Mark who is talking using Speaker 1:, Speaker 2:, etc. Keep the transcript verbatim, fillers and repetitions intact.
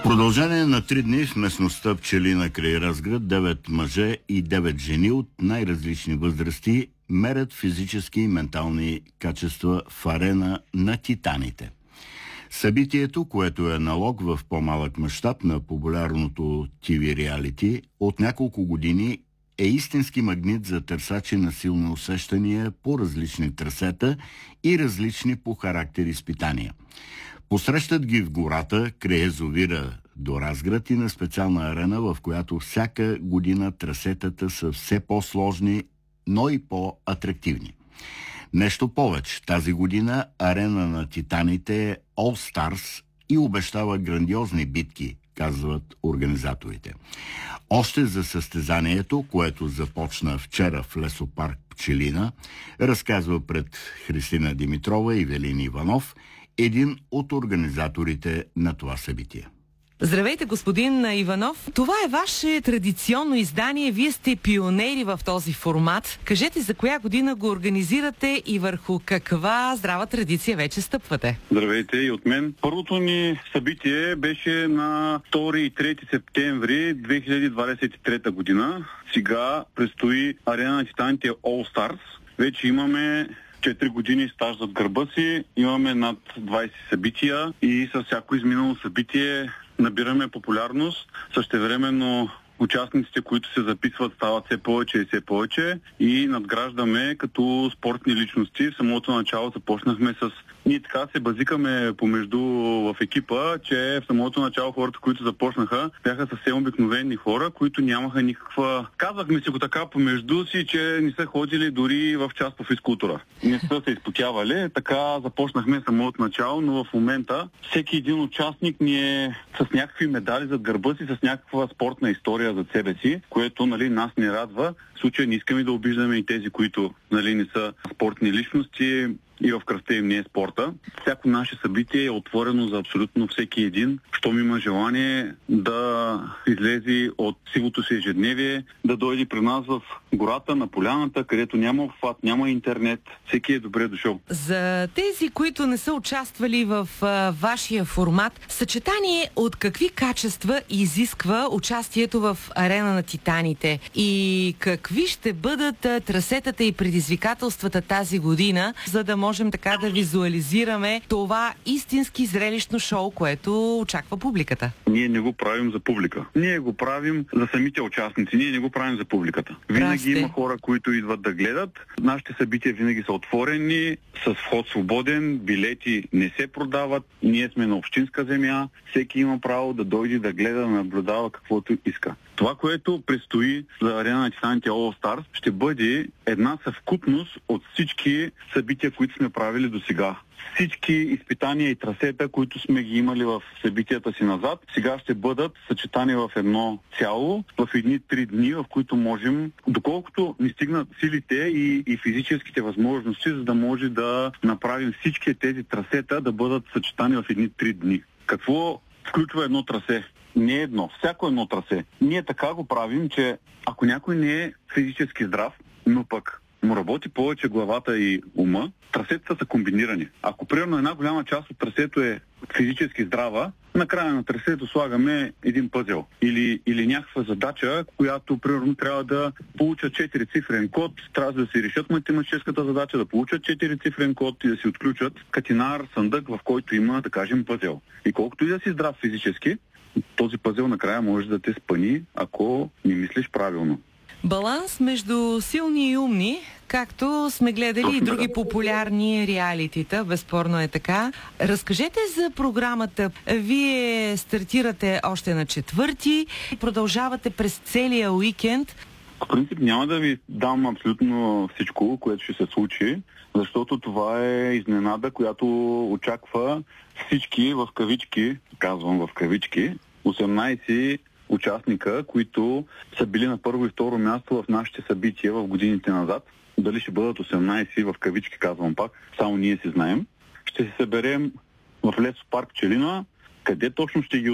Speaker 1: Продължение на три дни в местността Пчелина край Разград, девет мъже и девет жени от най-различни възрасти мерят физически и ментални качества в арена на Титаните. Събитието, което е налог в по-малък мащаб на популярното ти ви реалити, от няколко години е истински магнит за търсачи на силни усещания по различни трасета и различни по характер изпитания. Посрещат ги в гората, край язовира до Разград и на специална арена, в която всяка година трасетата са все по-сложни, но и по-атрактивни. Нещо повече, тази година арена на Титаните е All Stars и обещава грандиозни битки, казват организаторите. Още за състезанието, което започна вчера в лесопарк Пчелина, разказва пред Христина Димитрова и Велин Иванов, един от организаторите на това събитие.
Speaker 2: Здравейте, господин Иванов. Това е ваше традиционно издание. Вие сте пионери в този формат. Кажете за коя година го организирате и върху каква здрава традиция вече стъпвате?
Speaker 3: Здравейте и от мен. Първото ни събитие беше на втори и трети септември две хиляди двадесет и трета година. Сега предстои арена на Титаните All Stars. Вече имаме четири години стаж зад гърба си, имаме над двадесет събития и със всяко изминало събитие набираме популярност. Същевременно участниците, които се записват, стават все повече и все повече и надграждаме като спортни личности. В самото начало започнахме с... Ние така се базикаме помежду в екипа, че в самото начало хората, които започнаха, бяха съвсем обикновени хора, които нямаха никаква... Казахме си го така помежду си, че не са ходили дори в час по физкултура. Не са се изпотявали. Така започнахме самото начало, но в момента всеки един участник ни е с някакви медали зад гърба си, с някаква спортна история зад себе си, което, нали, нас не радва. В случая не искаме да обиждаме и тези, които, нали, не са спортни личности и в кръвта им не е спорта. Всяко наше събитие е отворено за абсолютно всеки един, щом има желание да излезе от сивото си ежедневие, да дойде при нас в гората, на поляната, където няма обхват, няма интернет. Всеки е добре дошъл.
Speaker 2: За тези, които не са участвали в а, вашия формат, съчетание от какви качества изисква участието в арена на Титаните? И какви ще бъдат а, трасетата и предизвикателствата тази година, за да можем така да визуализираме това истински зрелищно шоу, което очаква публиката?
Speaker 3: Ние не го правим за публика. Ние го правим за самите участници. Ние не го правим за публиката. Винаги
Speaker 2: Расте.
Speaker 3: Има хора, които идват да гледат. Нашите събития винаги са отворени, с вход свободен, билети не се продават. Ние сме на общинска земя. Всеки има право да дойде да гледа, да наблюдава каквото иска. Това, което предстои за арена на Титаните All Stars, ще бъде една съвкупност от всички събития, които сме правили до сега. Всички изпитания и трасета, които сме ги имали в събитията си назад, сега ще бъдат съчетани в едно цяло, в едни три дни, в които можем, доколкото ни стигнат силите и, и физическите възможности, за да може да направим всички тези трасета да бъдат съчетани в едни три дни. Какво включва едно трасе? Не едно, всяко едно трасе. Ние така го правим, че ако някой не е физически здрав, но пък му работи повече главата и ума, трасетата са комбинирани. Ако примерно една голяма част от трасето е физически здрава, на края на трасето слагаме един пъзел. Или, или някаква задача, която примерно трябва да получат четири цифрен код, трябва да си решат математическата задача, да получат четири цифрен код и да си отключат катинар, съндък, в който има, да кажем, пъзел. И колкото и да си здрав физически, този пъзел накрая може да те спъни, ако не мислиш правилно.
Speaker 2: Баланс между силни и умни, както сме гледали
Speaker 3: Точно,
Speaker 2: и други
Speaker 3: да.
Speaker 2: популярни реалитита, безспорно е така. Разкажете за програмата. Вие стартирате още на четвърти, продължавате през целия уикенд.
Speaker 3: В принцип няма да ви дам абсолютно всичко, което ще се случи, защото това е изненада, която очаква всички в кавички, казвам в кавички, осемнадесет участника, които са били на първо и второ място в нашите събития в годините назад. Дали ще бъдат осемнадесет в кавички, казвам пак, само ние си знаем. Ще се съберем в лесопарк Пчелина. Къде точно ще ги